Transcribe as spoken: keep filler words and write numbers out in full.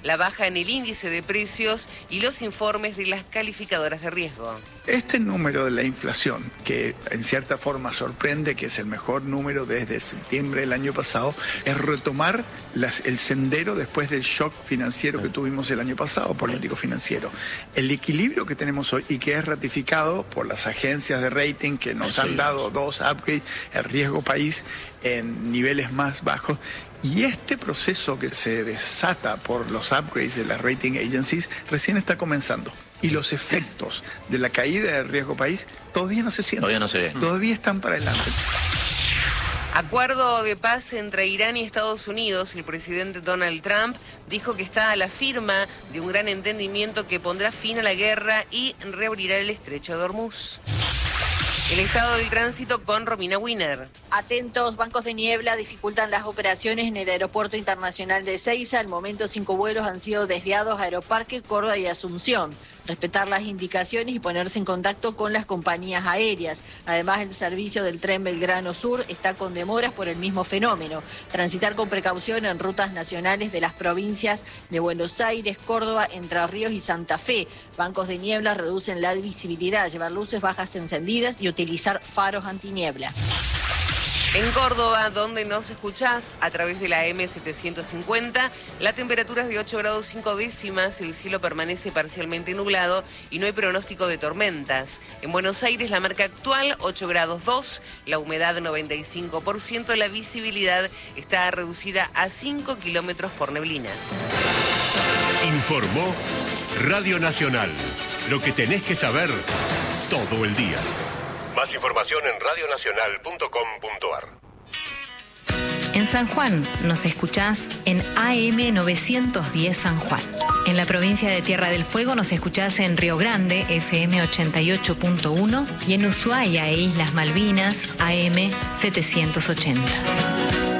la baja en el índice de precios y los informes de las calificadoras de riesgo. Este número de la inflación, que en cierta forma sorprende, que es el mejor número desde septiembre del año pasado, es retomar las, el sendero después del shock financiero que tuvimos el año pasado, político financiero. El equilibrio que tenemos hoy y que es ratificado por las agencias de rating que nos han dado dos upgrades, el riesgo país en niveles más bajos. Y este proceso que se desata por los upgrades de las rating agencies recién está comenzando. Y los efectos de la caída del riesgo país todavía no se sienten. Todavía no se ve. Todavía están para adelante. Acuerdo de paz entre Irán y Estados Unidos. El presidente Donald Trump dijo que está a la firma de un gran entendimiento que pondrá fin a la guerra y reabrirá el estrecho de Hormuz. El estado del tránsito con Romina Wiener. Atentos, bancos de niebla dificultan las operaciones en el Aeropuerto Internacional de Ezeiza. Al momento, cinco vuelos han sido desviados a Aeroparque, Córdoba y Asunción. Respetar las indicaciones y ponerse en contacto con las compañías aéreas. Además, el servicio del tren Belgrano Sur está con demoras por el mismo fenómeno. Transitar con precaución en rutas nacionales de las provincias de Buenos Aires, Córdoba, Entre Ríos y Santa Fe. Bancos de niebla reducen la visibilidad, llevar luces bajas encendidas y utilizar faros antiniebla. En Córdoba, donde nos escuchás a través de la M setecientos cincuenta, la temperatura es de ocho grados cinco décimas, el cielo permanece parcialmente nublado y no hay pronóstico de tormentas. En Buenos Aires, la marca actual, ocho grados dos, la humedad noventa y cinco por ciento, la visibilidad está reducida a cinco kilómetros por neblina. Informó Radio Nacional. Lo que tenés que saber todo el día. Más información en radio nacional punto com punto a r. En San Juan nos escuchás en A M novecientos diez San Juan. En la provincia de Tierra del Fuego nos escuchás en Río Grande, F M ochenta y ocho punto uno, y en Ushuaia e Islas Malvinas, A M setecientos ochenta.